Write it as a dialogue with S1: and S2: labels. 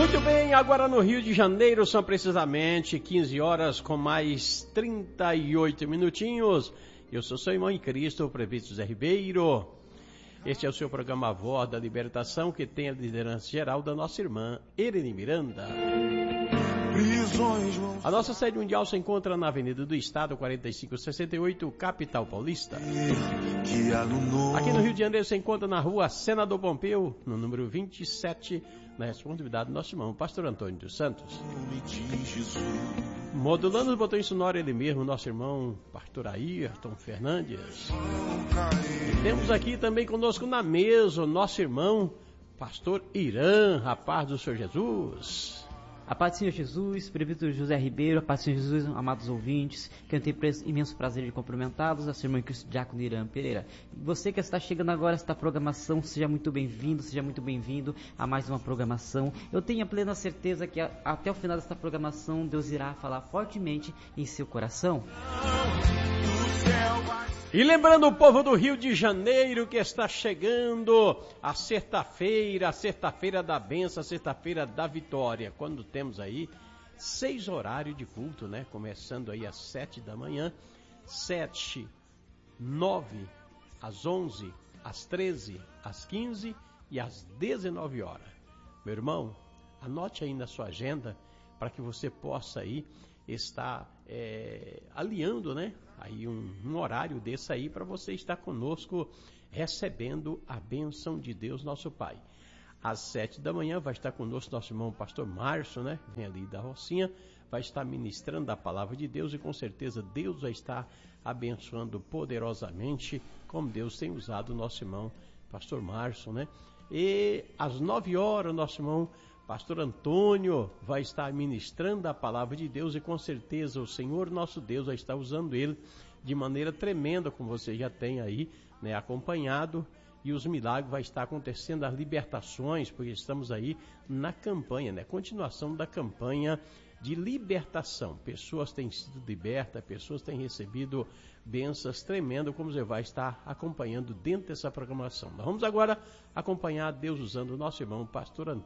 S1: Muito bem, agora no Rio de Janeiro são precisamente 15 horas com mais 38 minutinhos. Eu sou seu irmão em Cristo, o prefeito José Ribeiro. Este é o seu programa A Voz da Libertação, que tem a liderança geral da nossa irmã Irene Miranda. A nossa sede mundial se encontra na Avenida do Estado, 4568, capital paulista. Aqui no Rio de Janeiro se encontra na rua Senador Pompeu, no número 27, na responsabilidade do nosso irmão, pastor Antônio dos Santos. Modulando os botões sonoros ele mesmo, nosso irmão, pastor Ayrton Fernandes. E temos aqui também conosco na mesa o nosso irmão, pastor Irã, rapaz do Senhor Jesus.
S2: A paz do Senhor Jesus, prefeito José Ribeiro, a paz do Senhor Jesus, amados ouvintes, que eu tenho imenso prazer de cumprimentá-los, a sua irmã Cristo Diácono Irã Pereira. Você que está chegando agora a esta programação, seja muito bem-vindo a mais uma programação. Eu tenho a plena certeza que até o final desta programação, Deus irá falar fortemente em seu coração.
S1: E lembrando o povo do Rio de Janeiro que está chegando a sexta-feira da bênção, a sexta-feira da vitória, quando temos aí 6 horários de culto, né? Começando aí às 7 da manhã, 7, 9, às 11, às 13, às 15 e às 19 horas. Meu irmão, anote aí na sua agenda para que você possa aí estar aliando, né? Aí um horário desse aí para você estar conosco recebendo a bênção de Deus nosso Pai. Às 7 da manhã vai estar conosco nosso irmão pastor Márcio, né? Vem ali da Rocinha, vai estar ministrando a palavra de Deus e com certeza Deus vai estar abençoando poderosamente, como Deus tem usado o nosso irmão pastor Márcio, né? E às 9 horas nosso irmão pastor Antônio vai estar ministrando a palavra de Deus e com certeza o Senhor nosso Deus vai estar usando ele de maneira tremenda, como você já tem aí, né, acompanhado, e os milagres vai estar acontecendo, as libertações, porque estamos aí na campanha, né, continuação da campanha de libertação. Pessoas têm sido libertas, pessoas têm recebido bênçãos tremendas, como você vai estar acompanhando dentro dessa programação. Nós vamos agora acompanhar Deus usando o nosso irmão pastor Antônio.